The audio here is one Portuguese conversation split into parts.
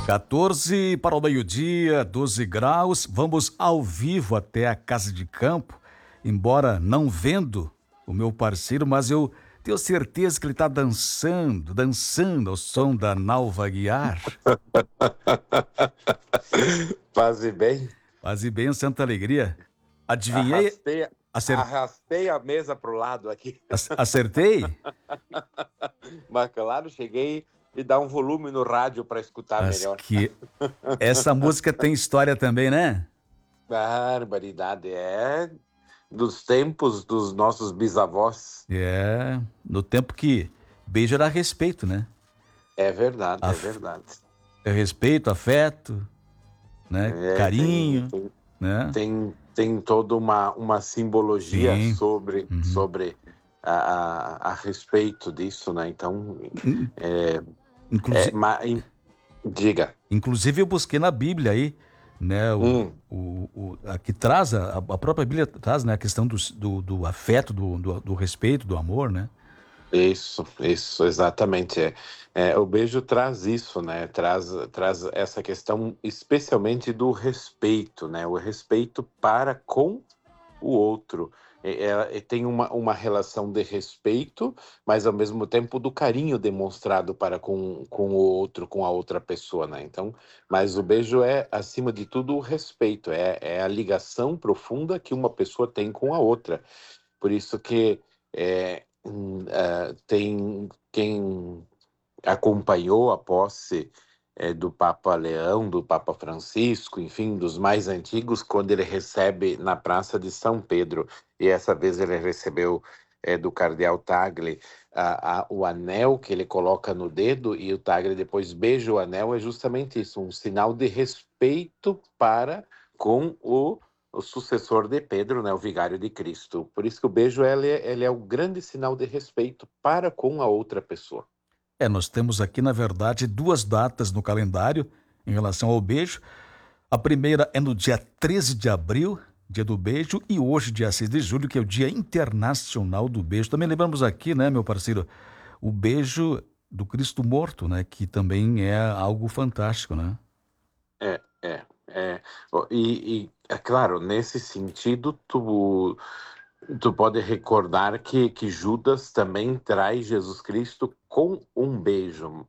14 para o meio-dia, 12 graus. Vamos ao vivo até a Casa de Campo, embora não vendo o meu parceiro, mas eu tenho certeza que ele está dançando ao som da Nalva Aguiar. Paz e bem. Paz e bem, Santa Alegria. Adivinhei? Arrastei a mesa pro lado aqui. Acertei? Mas claro, cheguei e dá um volume no rádio para escutar melhor. Que essa música tem história também, né? Barbaridade, é dos tempos dos nossos bisavós. É, no tempo que beijo era respeito, né? É verdade, é verdade. É respeito, afeto, né? Carinho, né? Tem toda uma simbologia Sim. sobre a respeito disso, né? Então, diga. Inclusive eu busquei na Bíblia aí, né? A que traz, a própria Bíblia traz, né? A questão do afeto, do respeito, do amor, né? Isso, exatamente. O beijo traz isso, né? Traz essa questão, especialmente do respeito, né? O respeito para com o outro. Tem uma relação de respeito, mas ao mesmo tempo do carinho demonstrado para com o outro, com a outra pessoa, né? Então, mas o beijo é, acima de tudo, o respeito, é a ligação profunda que uma pessoa tem com a outra. Por isso que tem quem acompanhou a posse do Papa Leão, do Papa Francisco, enfim, dos mais antigos, quando ele recebe na Praça de São Pedro, e essa vez ele recebeu do Cardeal Tagle o anel que ele coloca no dedo, e o Tagle depois beija o anel, é justamente isso, um sinal de respeito para com o sucessor de Pedro, né, o vigário de Cristo. Por isso que o beijo ele é o grande sinal de respeito para com a outra pessoa. Nós temos aqui, na verdade, duas datas no calendário em relação ao beijo. A primeira é no dia 13 de abril, dia do beijo, e hoje, dia 6 de julho, que é o Dia Internacional do Beijo. Também lembramos aqui, né, meu parceiro, o beijo do Cristo morto, né, que também é algo fantástico, né? E é claro, nesse sentido, tu pode recordar que Judas também traz Jesus Cristo com um beijo.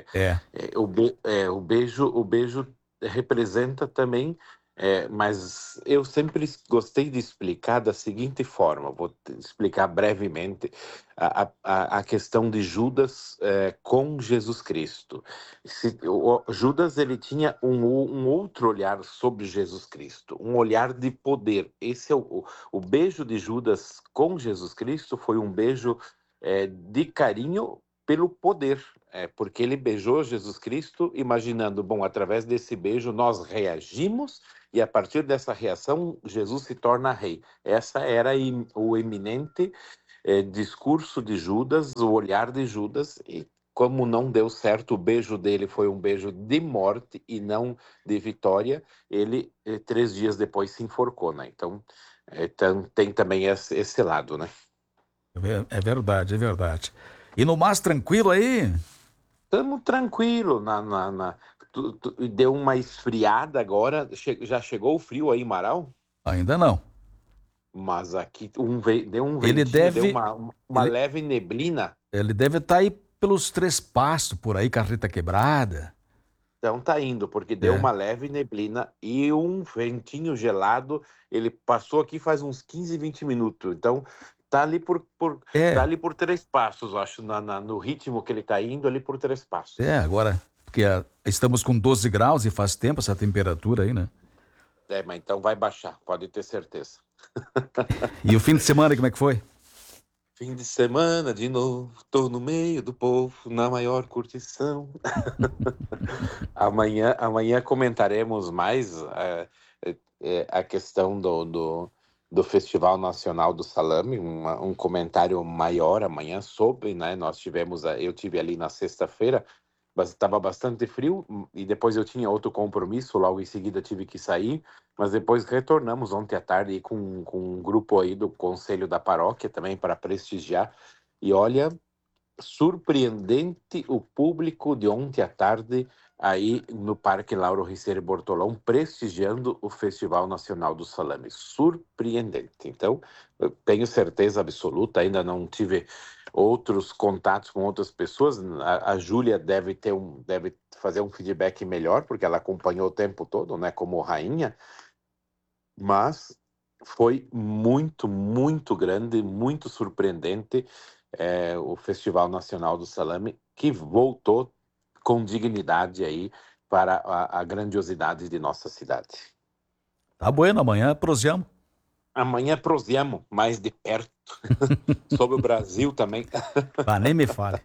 O beijo representa também, mas eu sempre gostei de explicar da seguinte forma, vou explicar brevemente a questão de Judas com Jesus Cristo. Judas ele tinha um outro olhar sobre Jesus Cristo, um olhar de poder. Esse é o beijo de Judas com Jesus Cristo foi um beijo de carinho pelo poder, porque ele beijou Jesus Cristo imaginando, bom, através desse beijo nós reagimos e a partir dessa reação Jesus se torna rei. Essa era o eminente discurso de Judas, o olhar de Judas, e como não deu certo, o beijo dele foi um beijo de morte e não de vitória, ele 3 dias depois se enforcou, né? Então, tem também esse lado, né? É verdade, é verdade. E no mais tranquilo aí? Estamos tranquilo, deu uma esfriada agora, já chegou o frio aí em Marau? Ainda não. Mas aqui deu um Ele ventinho, deu deve, uma leve neblina. ele deve estar aí pelos Três Passos, por aí, Carreta Quebrada. Então tá indo, porque deu uma leve neblina e um ventinho gelado. Ele passou aqui faz uns 15, 20 minutos. Então tá ali tá ali por Três Passos, acho, no ritmo que ele tá indo, ali por Três Passos. Agora, porque estamos com 12 graus e faz tempo essa temperatura aí, né? Mas então vai baixar, pode ter certeza. E o fim de semana, como é que foi? Fim de semana de novo, tô no meio do povo, na maior curtição. Amanhã comentaremos mais a questão do Festival Nacional do Salame, um comentário maior amanhã sobre, né? Eu tive ali na sexta-feira, estava bastante frio e depois eu tinha outro compromisso, logo em seguida tive que sair, mas depois retornamos ontem à tarde com um grupo aí do Conselho da Paróquia também para prestigiar. E olha, surpreendente o público de ontem à tarde aí no Parque Lauro Ricieri Bortolão, prestigiando o Festival Nacional do Salame. Surpreendente. Então, eu tenho certeza absoluta, ainda não tive outros contatos com outras pessoas. A Júlia deve fazer um feedback melhor, porque ela acompanhou o tempo todo, né, como rainha, mas foi muito, muito grande, muito surpreendente o Festival Nacional do Salame, que voltou com dignidade aí para a grandiosidade de nossa cidade. Tá bueno, amanhã prosseguimos. Amanhã prosseguimos mais de perto, sobre o Brasil também. Nem me fale.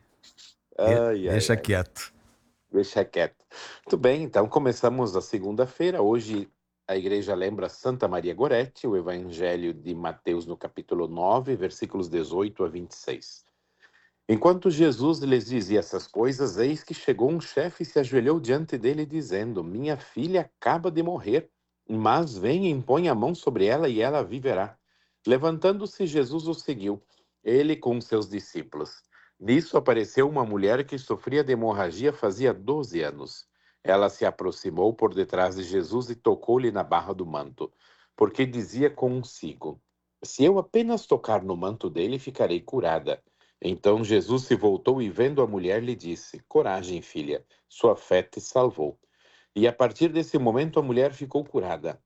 Deixa quieto. Deixa quieto. Muito bem, então começamos a segunda-feira. Hoje a igreja lembra Santa Maria Goretti, o Evangelho de Mateus no capítulo 9, versículos 18 a 26. Enquanto Jesus lhes dizia essas coisas, eis que chegou um chefe e se ajoelhou diante dele, dizendo: Minha filha acaba de morrer, mas venha e põe a mão sobre ela e ela viverá. Levantando-se, Jesus o seguiu, ele com seus discípulos. Nisso apareceu uma mulher que sofria de hemorragia fazia 12 anos. Ela se aproximou por detrás de Jesus e tocou-lhe na barra do manto, porque dizia consigo: Se eu apenas tocar no manto dele, ficarei curada. Então Jesus se voltou e, vendo a mulher, lhe disse: Coragem, filha, sua fé te salvou. E a partir desse momento a mulher ficou curada.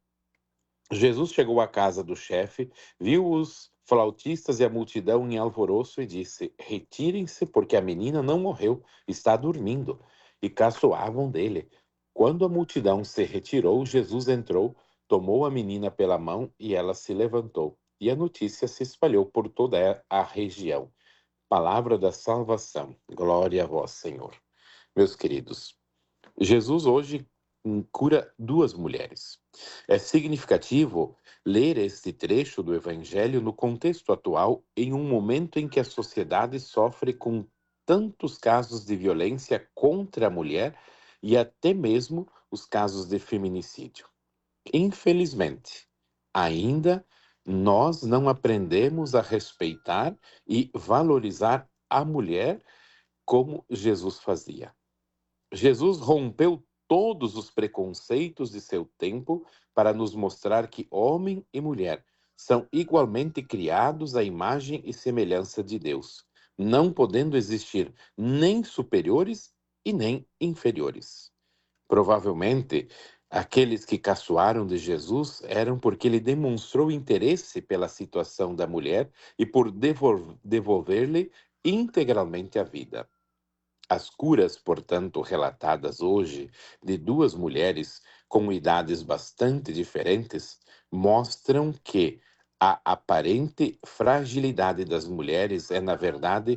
Jesus chegou à casa do chefe, viu os flautistas e a multidão em alvoroço e disse: Retirem-se, porque a menina não morreu, está dormindo. E caçoavam dele. Quando a multidão se retirou, Jesus entrou, tomou a menina pela mão e ela se levantou. E a notícia se espalhou por toda a região. Palavra da salvação. Glória a vós, Senhor. Meus queridos, Jesus hoje cura duas mulheres. É significativo ler este trecho do Evangelho no contexto atual, em um momento em que a sociedade sofre com tantos casos de violência contra a mulher e até mesmo os casos de feminicídio. Infelizmente, ainda nós não aprendemos a respeitar e valorizar a mulher como Jesus fazia. Jesus rompeu todos os preconceitos de seu tempo para nos mostrar que homem e mulher são igualmente criados à imagem e semelhança de Deus, não podendo existir nem superiores e nem inferiores. Provavelmente, aqueles que caçoaram de Jesus eram porque ele demonstrou interesse pela situação da mulher e por devolver-lhe integralmente a vida. As curas, portanto, relatadas hoje de duas mulheres com idades bastante diferentes, mostram que a aparente fragilidade das mulheres é, na verdade,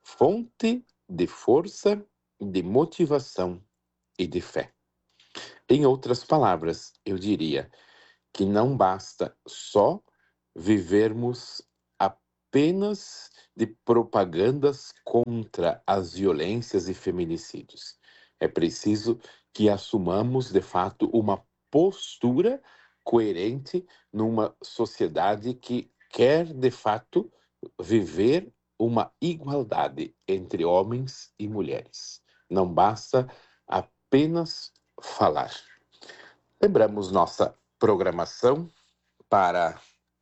fonte de força, de motivação e de fé. Em outras palavras, eu diria que não basta só vivermos apenas de propagandas contra as violências e feminicídios. É preciso que assumamos, de fato, uma postura coerente numa sociedade que quer, de fato, viver uma igualdade entre homens e mulheres. Não basta apenas falar. Lembramos nossa programação para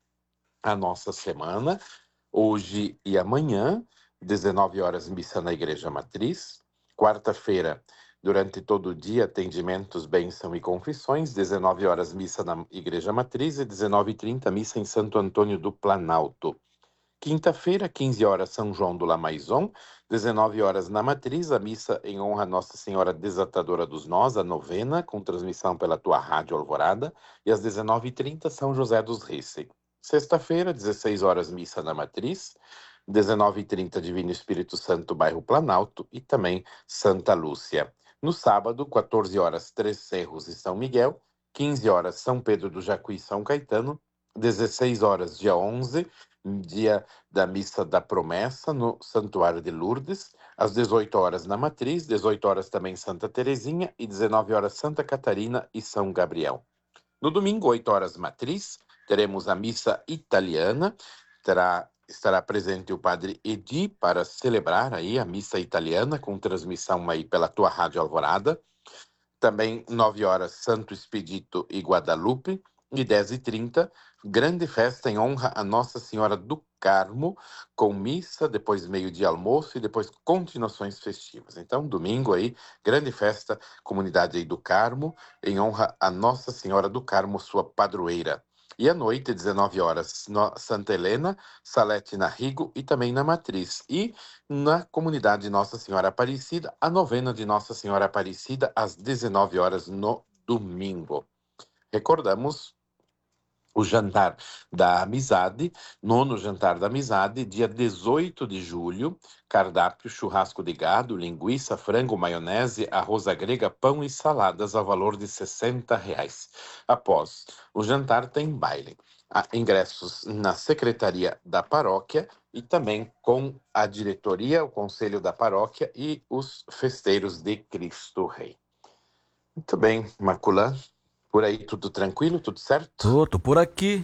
a nossa semana, hoje e amanhã, 19 horas, missa na Igreja Matriz. Quarta-feira, durante todo o dia, atendimentos, bênção e confissões. 19 horas, missa na Igreja Matriz e 19h30, missa em Santo Antônio do Planalto. Quinta-feira, 15 horas, São João do Lamaison, 19 horas na Matriz, a missa em honra a Nossa Senhora Desatadora dos Nós, a novena, com transmissão pela tua Rádio Alvorada, e às 19h30, São José dos Reis. Sexta-feira, 16 horas, missa na Matriz, 19h30, Divino Espírito Santo, bairro Planalto, e também Santa Lúcia. No sábado, 14 horas, Três Cerros e São Miguel, 15 horas, São Pedro do Jacuí e São Caetano, 16 horas, dia 11, dia da Missa da Promessa, no Santuário de Lourdes, às 18 horas na Matriz, 18 horas também Santa Terezinha e 19 horas Santa Catarina e São Gabriel. No domingo, 8 horas Matriz, teremos a missa italiana, terá estará presente o padre Edi para celebrar aí a missa italiana com transmissão aí pela tua Rádio Alvorada. Também 9 horas, Santo Expedito e Guadalupe. E 10h30, grande festa em honra a Nossa Senhora do Carmo, com missa, depois meio-dia almoço e depois continuações festivas. Então, domingo aí, grande festa, comunidade aí do Carmo, em honra a Nossa Senhora do Carmo, sua padroeira. E à noite, 19 horas, Santa Helena, Salete na Rigo e também na Matriz. E na comunidade Nossa Senhora Aparecida, a novena de Nossa Senhora Aparecida, às 19 horas no domingo. Recordamos o jantar da amizade, 9º jantar da amizade, dia 18 de julho, cardápio, churrasco de gado, linguiça, frango, maionese, arroz à grega, pão e saladas ao valor de R$60. Após o jantar tem baile. Há ingressos na secretaria da paróquia e também com a diretoria, o conselho da paróquia e os festeiros de Cristo Rei. Muito bem, Maculã. Por aí tudo tranquilo, tudo certo? Tô por aqui.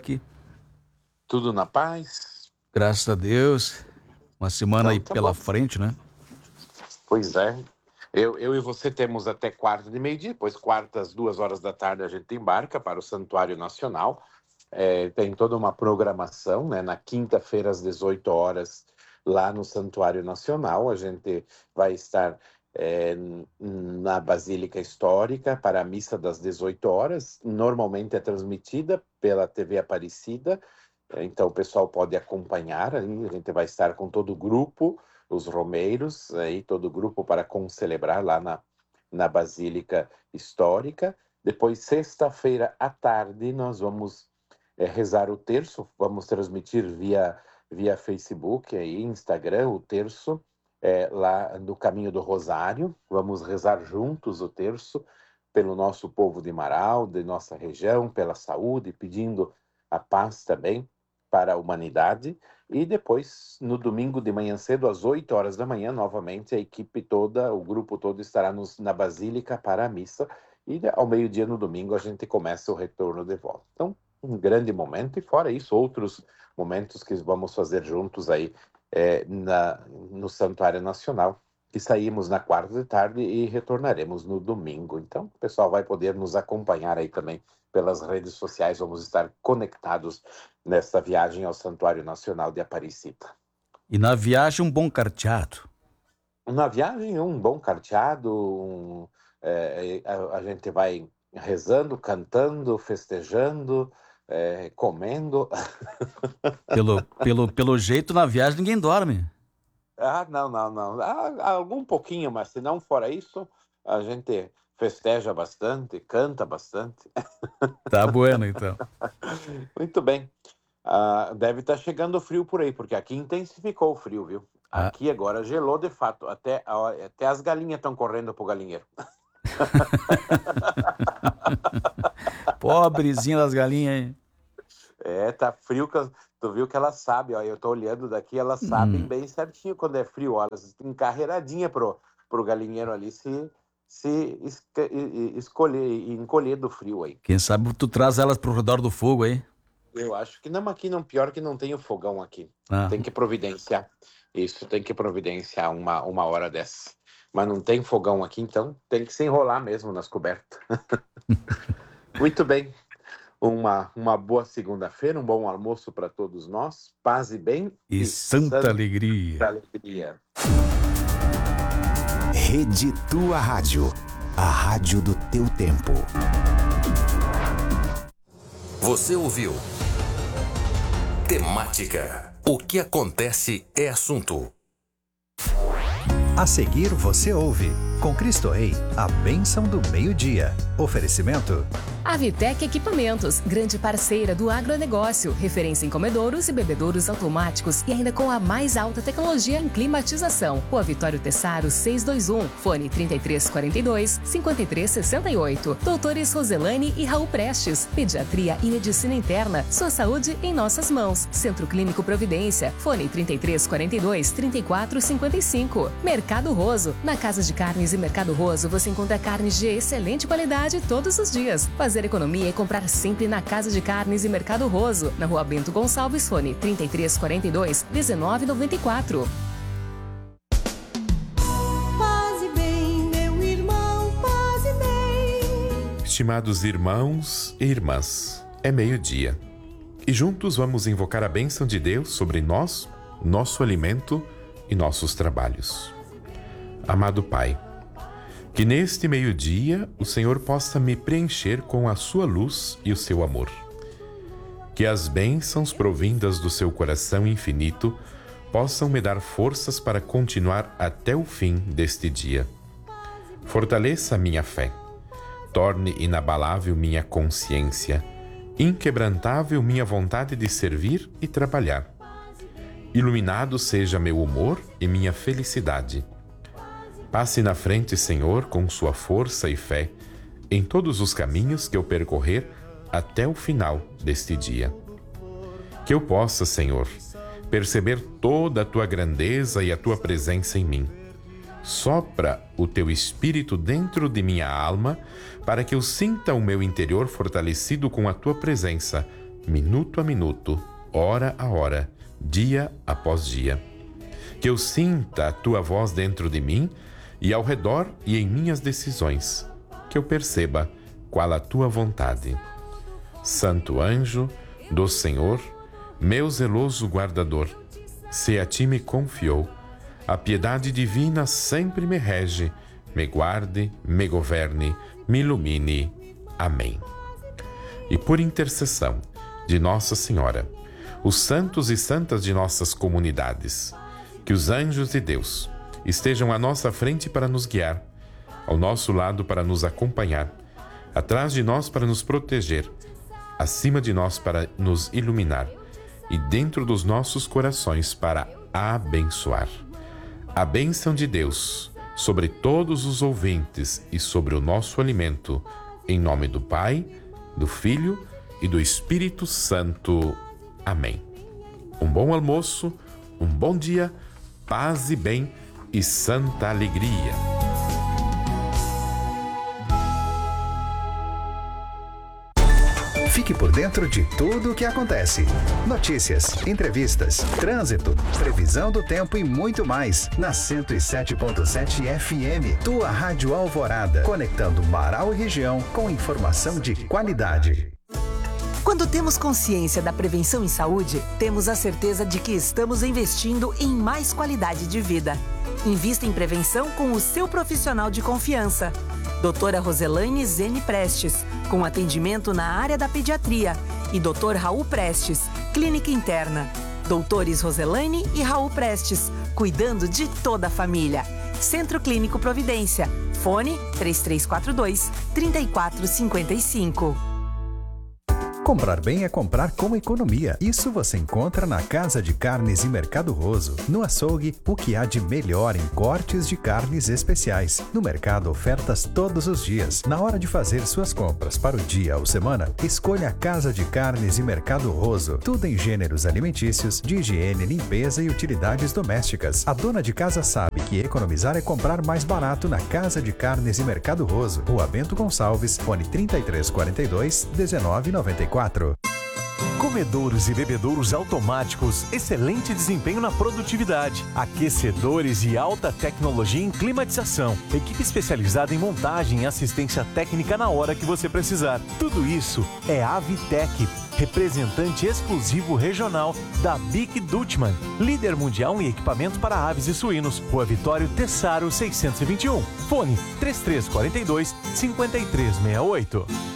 Tudo na paz? Graças a Deus. Uma semana aí pela bom. frente, né? Pois é. Eu e você temos até quarta de meio-dia, depois quarta às 2 horas da tarde a gente embarca para o Santuário Nacional. Tem toda uma programação, né? Na quinta-feira às 18 horas, lá no Santuário Nacional, a gente vai estar na Basílica Histórica para a missa das 18 horas. Normalmente é transmitida pela TV Aparecida, então o pessoal pode acompanhar. Aí a gente vai estar com todo o grupo, os romeiros, aí, todo o grupo para celebrar lá na Basílica Histórica. Depois, sexta-feira à tarde, nós vamos rezar o terço, vamos transmitir via Facebook, aí, Instagram, o terço, lá no Caminho do Rosário. Vamos rezar juntos o terço pelo nosso povo de Marau, de nossa região, pela saúde, pedindo a paz também para a humanidade. E depois, no domingo de manhã cedo, às 8 horas da manhã, novamente a equipe toda, o grupo todo estará na Basílica para a missa. E ao meio-dia no domingo a gente começa o retorno de volta. Então, um grande momento. E fora isso, outros momentos que vamos fazer juntos aí no Santuário Nacional, que saímos na quarta de tarde e retornaremos no domingo. Então, o pessoal vai poder nos acompanhar aí também pelas redes sociais. Vamos estar conectados nesta viagem ao Santuário Nacional de Aparecida. E na viagem, um bom carteado. Na viagem, um bom carteado. A gente vai rezando, cantando, festejando, comendo. Pelo jeito, na viagem ninguém dorme. Não. Algum pouquinho, mas se não for isso, a gente festeja bastante, canta bastante. Tá bueno, então. Muito bem. Deve estar chegando frio por aí, porque aqui intensificou o frio, viu? Aqui agora gelou de fato. Até as galinhas estão correndo pro galinheiro. Pobrezinha das galinhas, hein? Tá frio. Tu viu que elas sabem, ó. Eu tô olhando daqui, elas sabem bem certinho quando é frio, ó. Elas estão encarreiradinhas pro galinheiro ali se encolher do frio aí. Quem sabe tu traz elas pro redor do fogo aí? Eu acho que não, aqui não, pior que não tem o fogão aqui. Tem que providenciar. Isso, tem que providenciar uma hora dessa. Mas não tem fogão aqui, então tem que se enrolar mesmo nas cobertas. Muito bem. Uma boa segunda-feira, um bom almoço para todos nós. Paz e bem. E santa alegria. Rede Tua Rádio. A rádio do teu tempo. Você ouviu? Temática. O que acontece é assunto. A seguir você ouve, com Cristo Rei, a bênção do meio-dia. Oferecimento. Avitec Equipamentos, grande parceira do agronegócio, referência em comedouros e bebedouros automáticos e ainda com a mais alta tecnologia em climatização. Rua Vitório Tessaro 621, fone 3342-5368. Doutores Roselane e Raul Prestes, pediatria e medicina interna, sua saúde em nossas mãos. Centro Clínico Providência, fone 3342-3455. Mercado Roso, na Casa de Carnes e Mercado Roso você encontra carnes de excelente qualidade todos os dias. Fazer fazer economia e comprar sempre na Casa de Carnes e Mercado Roso, na Rua Bento Gonçalves, fone 3342-1994. Paz e bem, meu irmão, paz e bem. Estimados irmãos e irmãs, é meio-dia e juntos vamos invocar a bênção de Deus sobre nós, nosso alimento e nossos trabalhos. Amado Pai, que neste meio-dia o Senhor possa me preencher com a sua luz e o seu amor. Que as bênçãos provindas do seu coração infinito possam me dar forças para continuar até o fim deste dia. Fortaleça a minha fé, torne inabalável minha consciência, inquebrantável minha vontade de servir e trabalhar. Iluminado seja meu humor e minha felicidade. Passe na frente, Senhor, com sua força e fé, em todos os caminhos que eu percorrer até o final deste dia. Que eu possa, Senhor, perceber toda a tua grandeza e a tua presença em mim. Sopra o teu espírito dentro de minha alma, para que eu sinta o meu interior fortalecido com a tua presença, minuto a minuto, hora a hora, dia após dia. Que eu sinta a tua voz dentro de mim e ao redor e em minhas decisões. Que eu perceba qual a tua vontade. Santo anjo do Senhor, meu zeloso guardador, se a ti me confiou, a piedade divina sempre me rege, me guarde, me governe, me ilumine. Amém. E por intercessão de Nossa Senhora, os santos e santas de nossas comunidades, que os anjos de Deus estejam à nossa frente para nos guiar, ao nosso lado para nos acompanhar, atrás de nós para nos proteger, acima de nós para nos iluminar e dentro dos nossos corações para abençoar. A bênção de Deus sobre todos os ouvintes e sobre o nosso alimento, em nome do Pai, do Filho e do Espírito Santo. Amém. Um bom almoço, um bom dia, paz e bem e santa alegria. Fique por dentro de tudo o que acontece. Notícias, entrevistas, trânsito, previsão do tempo e muito mais. Na 107.7 FM, tua Rádio Alvorada. Conectando Marau e região com informação de qualidade. Quando temos consciência da prevenção em saúde, temos a certeza de que estamos investindo em mais qualidade de vida. Invista em prevenção com o seu profissional de confiança. Doutora Roselaine Zene Prestes, com atendimento na área da pediatria, e Dr. Raul Prestes, clínica interna. Doutores Roselaine e Raul Prestes, cuidando de toda a família. Centro Clínico Providência. Fone 3342-3455. Comprar bem é comprar com economia. Isso você encontra na Casa de Carnes e Mercado Roso. No açougue, o que há de melhor em cortes de carnes especiais. No mercado, ofertas todos os dias. Na hora de fazer suas compras para o dia ou semana, escolha a Casa de Carnes e Mercado Roso. Tudo em gêneros alimentícios, de higiene, limpeza e utilidades domésticas. A dona de casa sabe que economizar é comprar mais barato na Casa de Carnes e Mercado Roso. Rua Bento Gonçalves, fone 3342-1994. Comedouros e bebedouros automáticos, excelente desempenho na produtividade. Aquecedores e alta tecnologia em climatização. Equipe especializada em montagem e assistência técnica na hora que você precisar. Tudo isso é Avitec, representante exclusivo regional da Bic Dutchman, líder mundial em equipamento para aves e suínos. Rua Vitório Tessaro 621. Fone 3342-5368.